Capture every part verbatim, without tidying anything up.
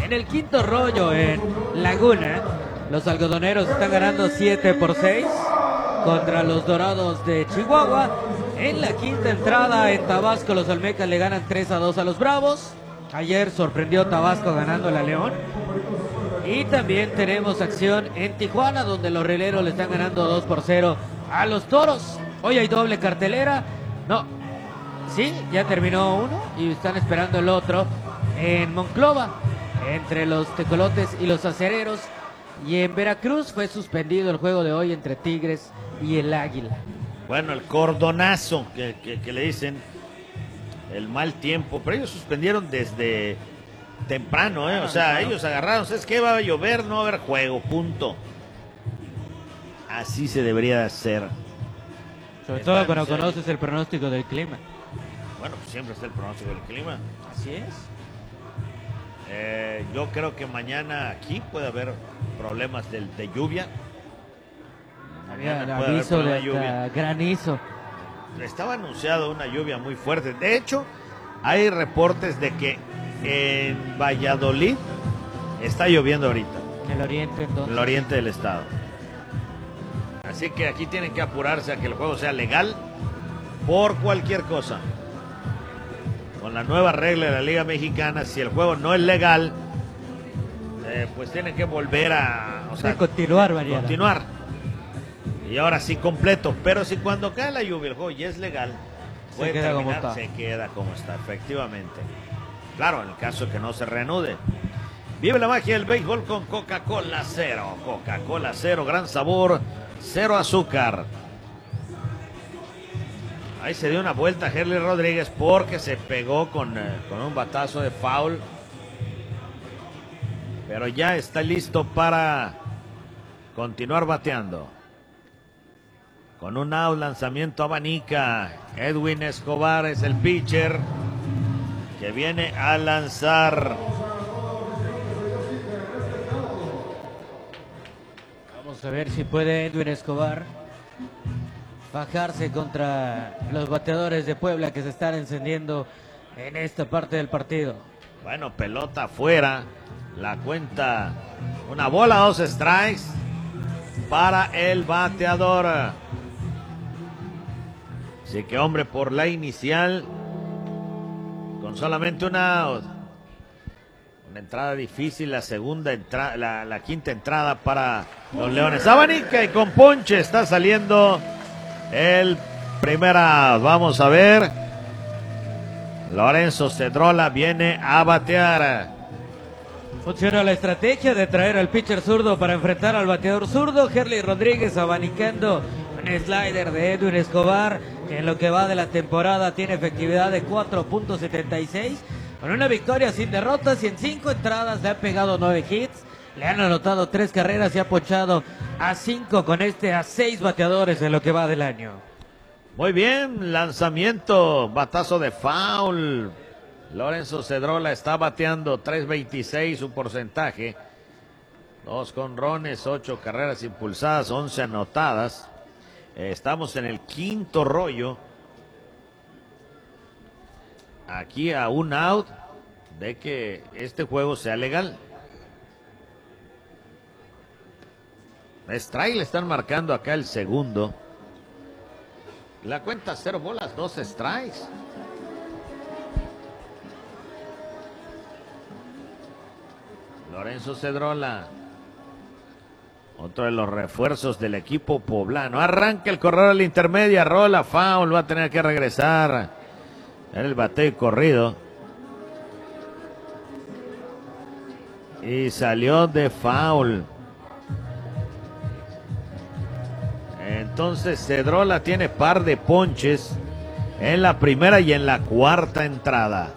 En el quinto rollo, en Laguna, los algodoneros están ganando siete por seis contra los Dorados de Chihuahua. En la quinta entrada, en Tabasco, los Olmecas le ganan tres a dos a los Bravos. Ayer sorprendió Tabasco ganando a León. Y también tenemos acción en Tijuana, donde los Rieleros le están ganando dos por cero a los Toros. Hoy hay doble cartelera. No, sí, ya terminó uno y están esperando el otro en Monclova, entre los Tecolotes y los Acereros. Y en Veracruz fue suspendido el juego de hoy entre Tigres y el Águila. Bueno, el cordonazo que, que, que le dicen, el mal tiempo, pero ellos suspendieron desde temprano, ¿eh? O sea, ellos agarraron, ¿sabes qué? Va a llover, no va a haber juego, punto. Así se debería de hacer. Sobre todo cuando conoces el pronóstico del clima. Bueno, pues siempre está el pronóstico del clima. Así es. Eh, yo creo que mañana aquí puede haber problemas de, de lluvia. Había el aviso de, de lluvia. Granizo. Estaba anunciado una lluvia muy fuerte. De hecho, hay reportes de que en Valladolid está lloviendo ahorita. En el oriente, entonces. En el oriente del estado. Así que aquí tienen que apurarse a que el juego sea legal por cualquier cosa. Con la nueva regla de la Liga Mexicana, si el juego no es legal, eh, pues tienen que volver a... O sea, continuar, Mariana. Continuar. Y ahora sí completo. Pero si cuando cae la lluvia el juego ya es legal, puede se queda terminar, como está. Se queda como está, efectivamente. Claro, en el caso de que no se reanude. Vive la magia del béisbol con Coca-Cola Cero. Coca-Cola Cero, gran sabor, cero azúcar. Ahí se dio una vuelta a Herly Rodríguez porque se pegó con, eh, con un batazo de foul. Pero ya está listo para continuar bateando. Con un out, lanzamiento abanica. Edwin Escobar es el pitcher que viene a lanzar. Vamos a ver si puede Edwin Escobar bajarse contra los bateadores de Puebla que se están encendiendo en esta parte del partido. Bueno, pelota afuera. La cuenta, una bola, dos strikes para el bateador. Así que hombre por la inicial, con solamente un out. Una entrada difícil, la segunda entrada, la, la quinta entrada para los Leones. Abanica y con ponche está saliendo el primer out. Vamos a ver. Lorenzo Cedrola viene a batear. Funciona la estrategia de traer al pitcher zurdo para enfrentar al bateador zurdo. Herly Rodríguez abanicando un slider de Edwin Escobar. En lo que va de la temporada tiene efectividad de cuatro punto setenta y seis. Con una victoria sin derrotas y en cinco entradas le ha pegado nueve hits. Le han anotado tres carreras y ha ponchado a cinco con este a seis bateadores en lo que va del año. Muy bien, lanzamiento, batazo de foul. Lorenzo Cedrola está bateando tres veintiséis su porcentaje. Dos jonrones, ocho carreras impulsadas, once anotadas. Eh, estamos en el quinto rollo. Aquí a un out de que este juego sea legal. Strike le están marcando acá el segundo. La cuenta cero bolas, dos strikes. Lorenzo Cedrola, otro de los refuerzos del equipo poblano. Arranca el corredor a la intermedia, rola, foul, va a tener que regresar. Era el bateo y corrido. Y salió de foul. Entonces Cedrola tiene par de ponches en la primera y en la cuarta entrada.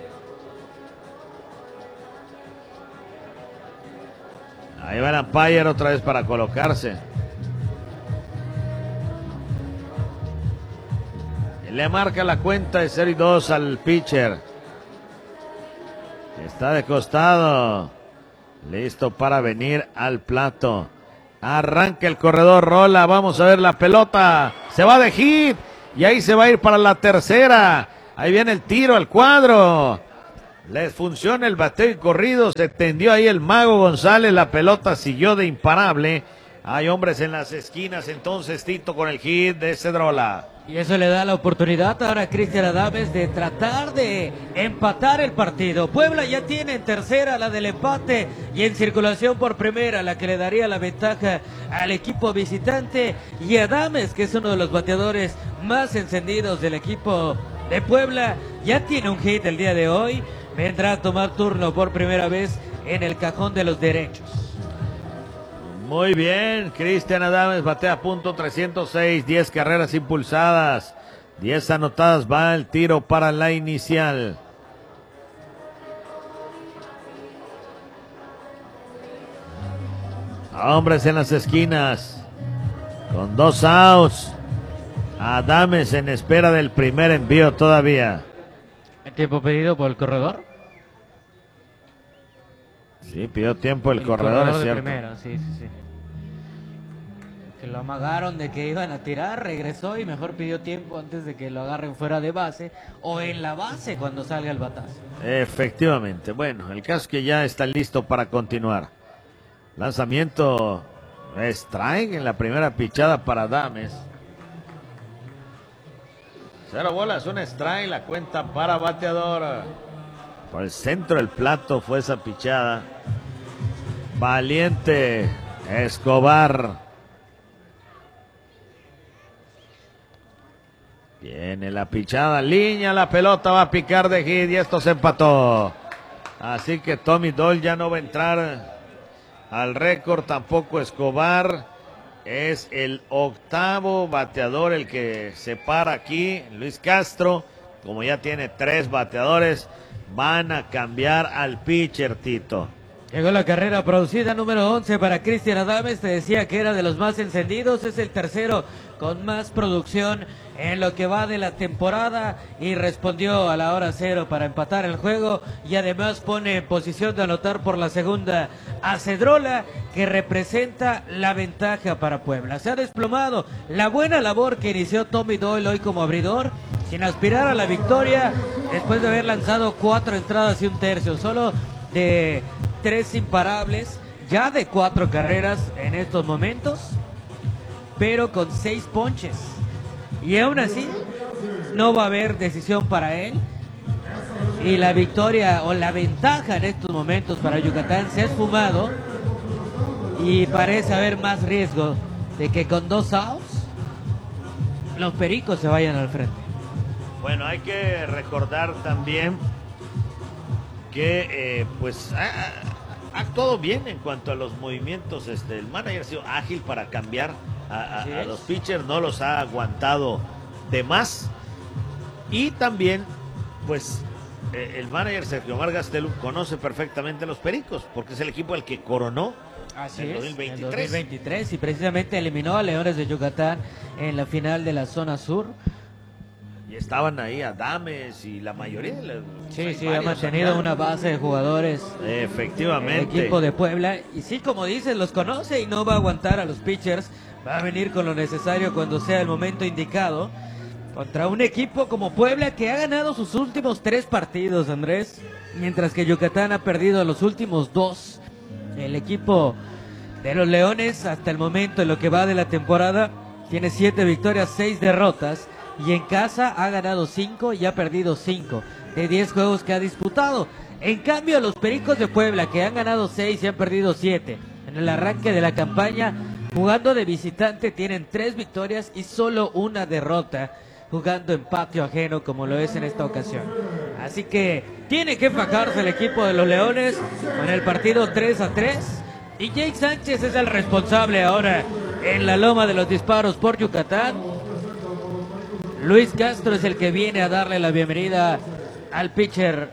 Ahí va el umpire otra vez para colocarse. Le marca la cuenta de cero y dos al pitcher. Está de costado. Listo para venir al plato. Arranca el corredor, rola. Vamos a ver la pelota. Se va de hit. Y ahí se va a ir para la tercera. Ahí viene el tiro al cuadro. Les funciona el bateo y corrido, se tendió ahí el Mago González, la pelota siguió de imparable. Hay hombres en las esquinas, entonces Tito con el hit de Cedrola. Y eso le da la oportunidad ahora a Cristian Adames de tratar de empatar el partido. Puebla ya tiene en tercera la del empate y en circulación por primera la que le daría la ventaja al equipo visitante. Y Adames, que es uno de los bateadores más encendidos del equipo de Puebla, ya tiene un hit el día de hoy. Vendrá a tomar turno por primera vez en el cajón de los derechos. Muy bien, Cristian Adames batea punto trescientos seis, diez carreras impulsadas, diez anotadas, va el tiro para la inicial. Hombres en las esquinas, con dos outs, Adames en espera del primer envío todavía. ¿El tiempo pedido por el corredor? Sí, pidió tiempo el, el corredor, corredor es de cierto. primera, sí, sí, sí. Que lo amagaron de que iban a tirar, regresó y mejor pidió tiempo antes de que lo agarren fuera de base o en la base cuando salga el batazo. Efectivamente. Bueno, el caso es que ya está listo para continuar. Lanzamiento strike en la primera pichada para Adames. Cero bolas, un strike, la cuenta para bateador. Por el centro del plato fue esa pichada. Valiente Escobar. Viene la pichada, línea, la pelota va a picar de hit y esto se empató. Así que Tommy Doyle ya no va a entrar al récord, tampoco Escobar. Es el octavo bateador el que se para aquí, Luis Castro. Como ya tiene tres bateadores, van a cambiar al pitcher, Tito. Llegó la carrera producida número once para Cristian Adames. Te decía que era de los más encendidos. Es el tercero con más producción en lo que va de la temporada. Y respondió a la hora cero para empatar el juego. Y además pone en posición de anotar por la segunda a Cedrola, que representa la ventaja para Puebla. Se ha desplomado la buena labor que inició Tommy Doyle hoy como abridor, sin aspirar a la victoria, después de haber lanzado cuatro entradas y un tercio. Solo de tres imparables, ya de cuatro carreras en estos momentos, pero con seis ponches. Y aún así, no va a haber decisión para él. Y la victoria o la ventaja en estos momentos para Yucatán se ha esfumado. Y parece haber más riesgo de que con dos outs los Pericos se vayan al frente. Bueno, hay que recordar también que eh, pues ha, ha actuado bien en cuanto a los movimientos. Este, el manager ha sido ágil para cambiar a, a, a los pitchers, no los ha aguantado de más. Y también, pues, eh, el manager Sergio Vargas Gastelum conoce perfectamente a los Pericos, porque es el equipo el que coronó Así en es, dos mil veintitrés. en dos mil veintitrés, y precisamente eliminó a Leones de Yucatán en la final de la zona sur. Y estaban ahí Adames y la mayoría de los, Sí, sí, ha mantenido acá una base de jugadores. Efectivamente. El equipo de Puebla. Y sí, como dices, los conoce y no va a aguantar a los pitchers. Va a venir con lo necesario cuando sea el momento indicado. Contra un equipo como Puebla que ha ganado sus últimos tres partidos, Andrés. Mientras que Yucatán ha perdido los últimos dos. El equipo de los Leones, hasta el momento, en lo que va de la temporada, tiene siete victorias, seis derrotas. Y en casa ha ganado cinco y ha perdido cinco de diez juegos que ha disputado. En cambio, los Pericos de Puebla, que han ganado seis y han perdido siete en el arranque de la campaña, jugando de visitante, tienen tres victorias y solo una derrota, jugando en patio ajeno como lo es en esta ocasión. Así que tiene que fajarse el equipo de los Leones con el partido tres a tres. Y Jake Sánchez es el responsable ahora en la loma de los disparos por Yucatán. Luis Castro es el que viene a darle la bienvenida al pitcher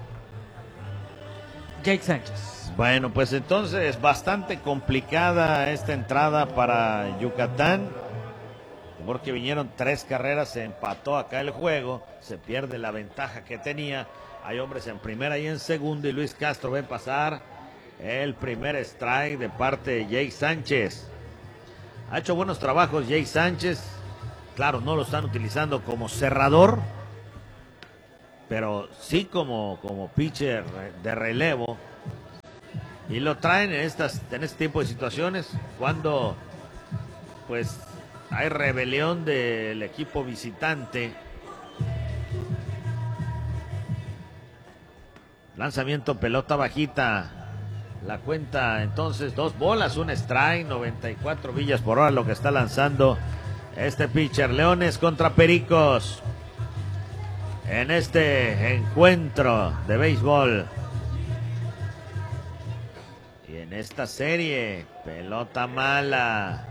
Jake Sánchez. Bueno, pues entonces bastante complicada esta entrada para Yucatán, porque vinieron tres carreras, se empató acá el juego, se pierde la ventaja que tenía. Hay hombres en primera y en segunda y Luis Castro ve pasar el primer strike de parte de Jake Sánchez. Ha hecho buenos trabajos Jake Sánchez. Claro, no lo están utilizando como cerrador, pero sí como, como pitcher de relevo. Y lo traen en, estas, en este tipo de situaciones cuando pues hay rebelión del equipo visitante. Lanzamiento, pelota bajita. La cuenta entonces dos bolas, un strike, noventa y cuatro millas por hora lo que está lanzando este pitcher. Leones contra Pericos en este encuentro de béisbol. Y en esta serie, pelota mala.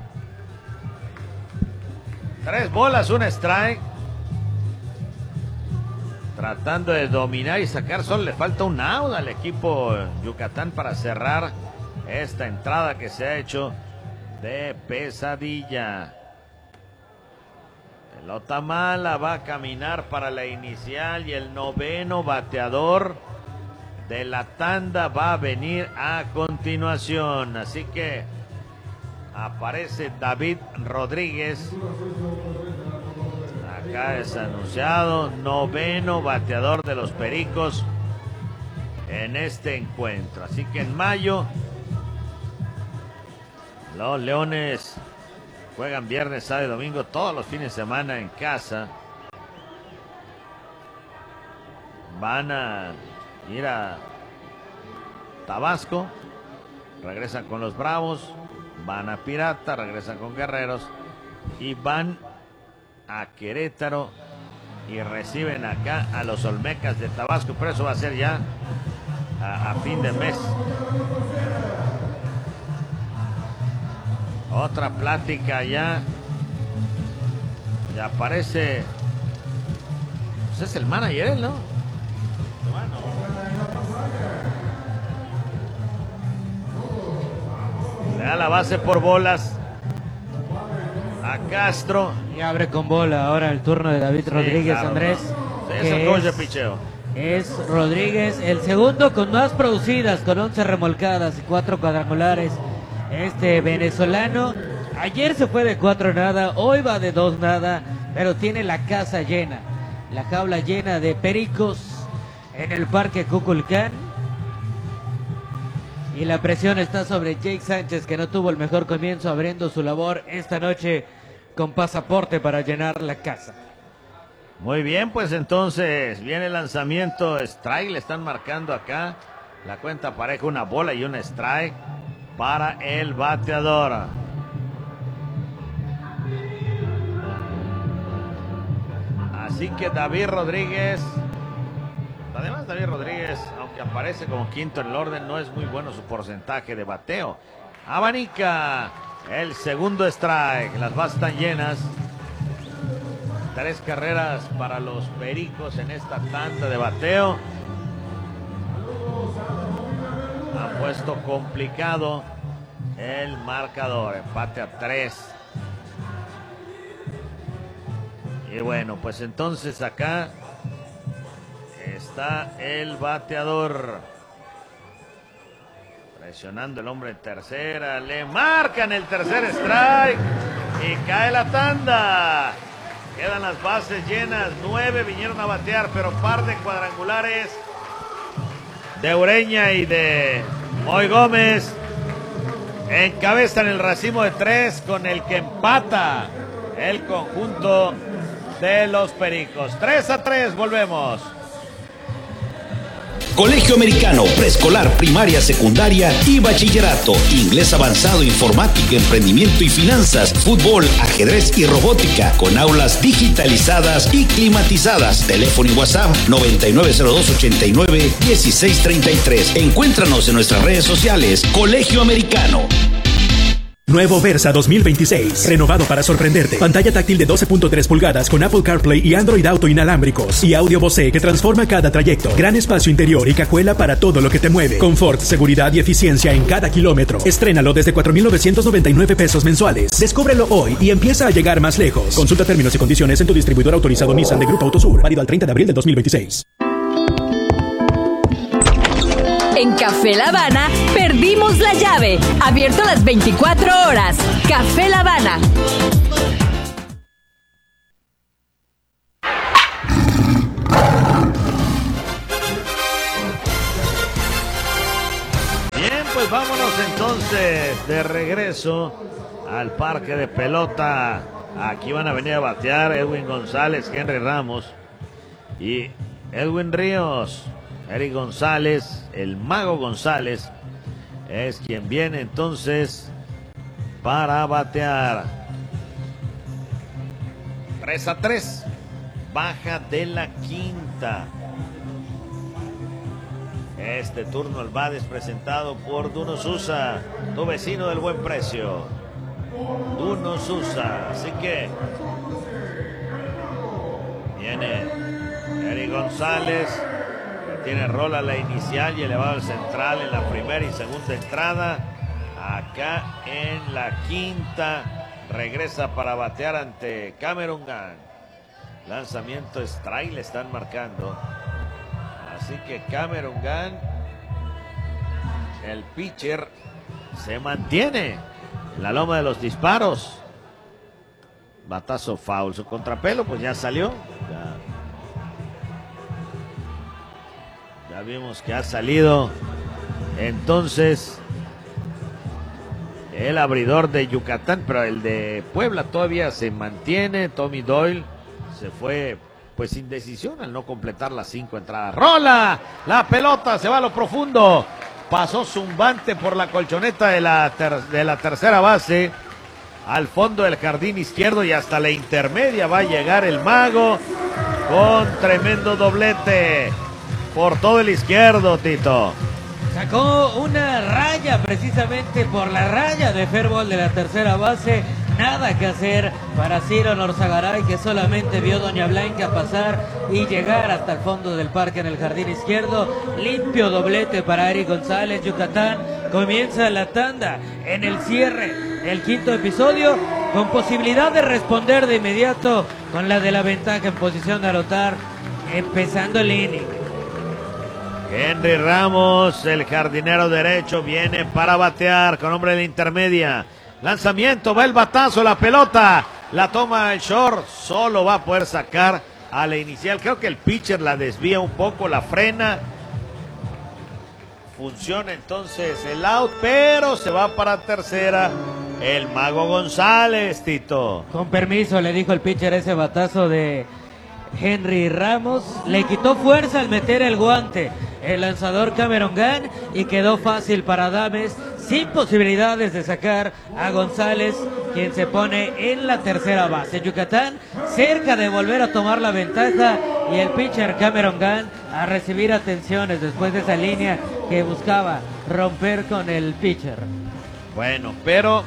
Tres bolas, un strike. Tratando de dominar y sacar, solo le falta un out al equipo Yucatán para cerrar esta entrada que se ha hecho de pesadilla. Pelota mala, va a caminar para la inicial y el noveno bateador de la tanda va a venir a continuación. Así que aparece David Rodríguez. Acá es anunciado, noveno bateador de los Pericos en este encuentro. Así que en mayo los Leones juegan viernes, sábado y domingo, todos los fines de semana en casa. Van a ir a Tabasco, regresan con los Bravos, van a Pirata, regresan con Guerreros y van a Querétaro y reciben acá a los Olmecas de Tabasco, pero eso va a ser ya a, a fin de mes. Otra plática ya. Ya aparece. Pues es el manager él, ¿no? Le da la base por bolas a Castro. Y abre con bola ahora el turno de David Sí, Rodríguez, claro, Andrés. ¿no? Sí, es el coach de picheo. Es Rodríguez, el segundo con más producidas, con once remolcadas y cuatro cuadrangulares. Este venezolano, ayer se fue de cuatro nada, hoy va de dos nada, pero tiene la casa llena, la jaula llena de Pericos en el Parque Cuculcán. Y la presión está sobre Jake Sánchez, que no tuvo el mejor comienzo abriendo su labor esta noche con pasaporte para llenar la casa. Muy bien, pues entonces viene el lanzamiento, strike, le están marcando acá. La cuenta pareja, una bola y un strike para el bateador. Así que David Rodríguez, además David Rodríguez, aunque aparece como quinto en el orden, no es muy bueno su porcentaje de bateo. Abanica el segundo strike, las bases están llenas. Tres carreras para los Pericos en esta tanda de bateo. Ha puesto complicado el marcador, empate a tres. Y bueno, pues entonces acá está el bateador presionando el hombre en tercera, le marcan el tercer strike y cae la tanda. Quedan las bases llenas, nueve vinieron a batear, pero par de cuadrangulares de Ureña y de Moy Gómez encabezan el racimo de tres con el que empata el conjunto de los Pericos. tres a tres, volvemos. Colegio Americano, preescolar, primaria, secundaria y bachillerato. Inglés avanzado, informática, emprendimiento y finanzas, fútbol, ajedrez y robótica, con aulas digitalizadas y climatizadas. Teléfono y WhatsApp noventa y nueve cero dos ochenta y nueve dieciséis treinta y tres. Encuéntranos en nuestras redes sociales. Colegio Americano. Nuevo Versa dos mil veintiséis, renovado para sorprenderte. Pantalla táctil de doce punto tres pulgadas con Apple CarPlay y Android Auto inalámbricos. Y audio Bose que transforma cada trayecto. Gran espacio interior y cajuela para todo lo que te mueve. Confort, seguridad y eficiencia en cada kilómetro. Estrénalo desde cuatro mil novecientos noventa y nueve pesos mensuales. Descúbrelo hoy y empieza a llegar más lejos. Consulta términos y condiciones en tu distribuidor autorizado Nissan de Grupo Autosur. Válido al treinta de abril del dos mil veintiséis. En Café La Habana, perdimos la llave. Abierto las veinticuatro horas. Café La Habana. pues vámonos entonces de regreso al parque de pelota. Aquí van a venir a batear Edwin González, Henry Ramos y Edwin Ríos. Eric González, el Mago González, es quien viene entonces para batear. tres a tres. Baja de la quinta. Este turno al bate es presentado por Duno Sousa, tu vecino del buen precio. Duno Sousa. Así que viene Eric González, que tiene rol a la inicial y elevado al central en la primera y segunda entrada. Acá en la quinta regresa para batear ante Cameron Gunn. Lanzamiento strike le están marcando. Así que Cameron Gunn, el pitcher, se mantiene en la loma de los disparos. Batazo foul. Su contrapelo pues ya salió. Ya, ya vimos que ha salido. Entonces el abridor de Yucatán, pero el de Puebla todavía se mantiene. Tommy Doyle se fue pues sin decisión al no completar las cinco entradas. ¡Rola! La pelota se va a lo profundo. Pasó zumbante por la colchoneta de la, ter de la tercera base al fondo del jardín izquierdo y hasta la intermedia va a llegar el Mago con tremendo doblete por todo el izquierdo, Tito. Sacó una raya precisamente por la raya de fair ball de la tercera base. Nada que hacer para Ciro Norzagaray, que solamente vio Doña Blanca pasar y llegar hasta el fondo del parque en el jardín izquierdo. Limpio doblete para Eric González. Yucatán comienza la tanda en el cierre del quinto episodio, con posibilidad de responder de inmediato con la de la ventaja en posición de anotar, empezando el inning. Henry Ramos, el jardinero derecho, viene para batear con hombre de la intermedia. Lanzamiento, va el batazo, la pelota, la toma el short, solo va a poder sacar a la inicial. Creo que el pitcher la desvía un poco, la frena. Funciona entonces el out, pero se va para tercera el Mago González, Tito. Con permiso, le dijo el pitcher ese batazo de Henry Ramos. Le quitó fuerza al meter el guante el lanzador Cameron Gunn y quedó fácil para Adames, sin posibilidades de sacar a González, quien se pone en la tercera base. Yucatán cerca de volver a tomar la ventaja y el pitcher Cameron Gunn a recibir atenciones después de esa línea que buscaba romper con el pitcher. Bueno, pero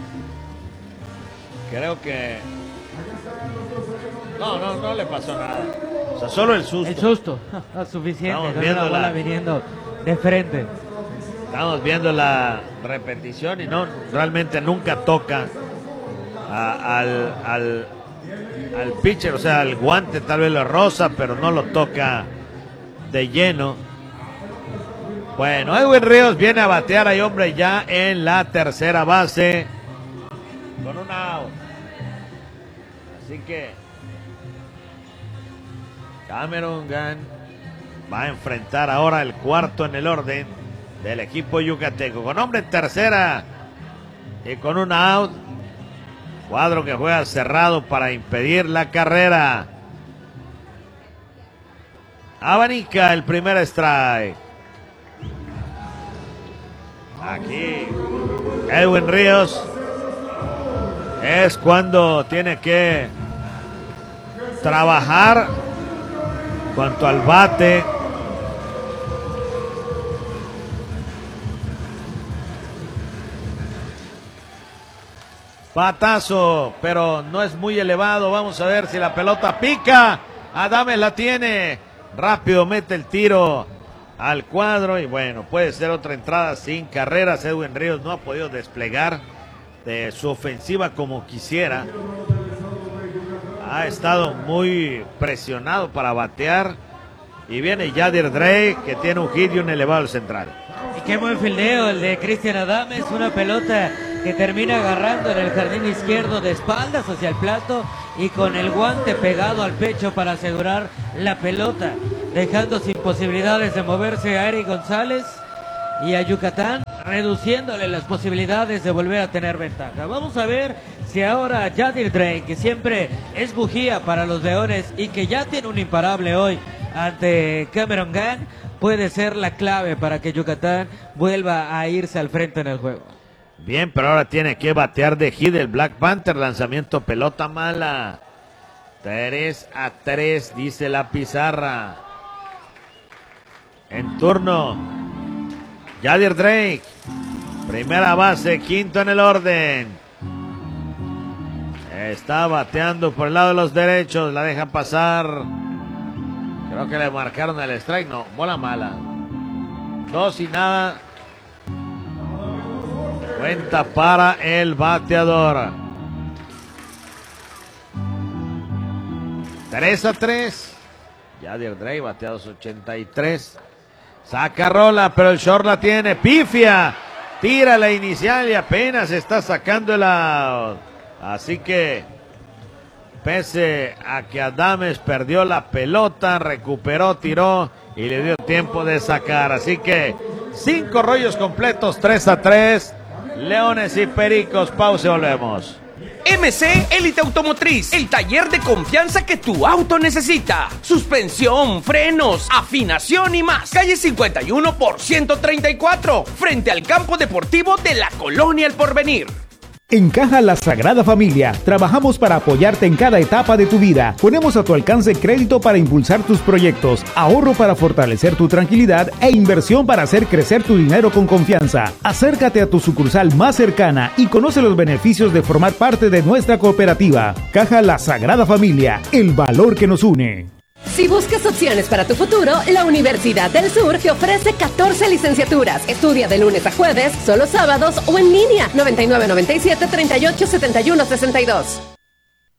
creo que no, no, no le pasó nada. O sea, solo el susto. El susto, suficiente. Estamos con viendo una bola la... viniendo de frente. Estamos viendo la repetición y no, realmente nunca toca a, al, al, al pitcher, o sea, el guante tal vez lo roza, pero no lo toca de lleno. Bueno, Edwin Ríos viene a batear, hay hombre ya en la tercera base con un out. Así que Cameron Gunn va a enfrentar ahora el cuarto en el orden del equipo yucateco. Con hombre en tercera y con un out. Cuadro que juega cerrado para impedir la carrera. Abanica el primer strike. Aquí Edwin Ríos es cuando tiene que trabajar cuanto al bate. Batazo, pero no es muy elevado. Vamos a ver si la pelota pica. Adames la tiene. Rápido mete el tiro al cuadro. Y bueno, puede ser otra entrada sin carreras. Edwin Ríos no ha podido desplegar de su ofensiva como quisiera. Ha estado muy presionado para batear. Y viene Yadir Drake, que tiene un hit y un elevado al central. Y qué buen fildeo el de Cristian Adames. Una pelota que termina agarrando en el jardín izquierdo de espaldas hacia el plato y con el guante pegado al pecho para asegurar la pelota, dejando sin posibilidades de moverse a Eric González. y a Yucatán, reduciéndole las posibilidades de volver a tener ventaja. Vamos a ver si ahora Yadir Drake, que siempre es bujía para los Leones y que ya tiene un imparable hoy ante Cameron Gang, puede ser la clave para que Yucatán vuelva a irse al frente en el juego. Bien, pero ahora tiene que batear de hit el Black Panther, lanzamiento pelota mala. tres a tres, dice la pizarra. En turno, Yadir Drake, primera base, quinto en el orden. Está bateando por el lado de los derechos, la deja pasar. Creo que le marcaron el strike, no, bola mala. Dos y nada. Cuenta para el bateador. tres a tres. Yadir Drake, bateados ochenta y tres. Saca rola, pero el short la tiene. Pifia. Tira la inicial y apenas está sacando el out. Así que, pese a que Adames perdió la pelota, recuperó, tiró y le dio tiempo de sacar. Así que, cinco rollos completos, tres a tres. Leones y Pericos, pausa y volvemos. M C Élite Automotriz, el taller de confianza que tu auto necesita. Suspensión, frenos, afinación y más. Calle cincuenta y uno por ciento treinta y cuatro, frente al campo deportivo de la Colonia El Porvenir. En Caja La Sagrada Familia, trabajamos para apoyarte en cada etapa de tu vida. Ponemos a tu alcance crédito para impulsar tus proyectos, ahorro para fortalecer tu tranquilidad e inversión para hacer crecer tu dinero con confianza. Acércate a tu sucursal más cercana y conoce los beneficios de formar parte de nuestra cooperativa. Caja La Sagrada Familia, el valor que nos une. Si buscas opciones para tu futuro, la Universidad del Sur te ofrece catorce licenciaturas. Estudia de lunes a jueves, solo sábados o en línea. noventa y nueve noventa y siete treinta y ocho setenta y uno sesenta y dos.